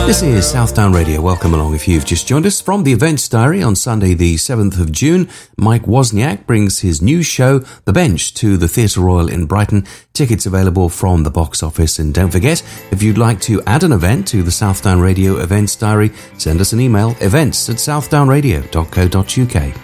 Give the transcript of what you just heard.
This is Southdown Radio. Welcome along if you've just joined us. From the Events Diary on Sunday the 7th of June, Mike Wozniak brings his new show, The Bench, to the Theatre Royal in Brighton. Tickets available from the box office. And don't forget, if you'd like to add an event to the Southdown Radio Events Diary, send us an email, events@southdownradio.co.uk.